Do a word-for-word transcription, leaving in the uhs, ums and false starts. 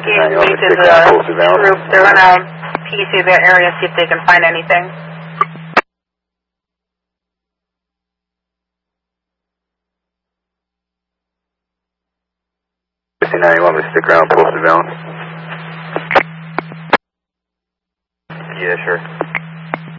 engage the group. They're going to piece through their area, see if they can find anything. fifty-nine, you want me to stick around, pull surveillance? Yeah, sure.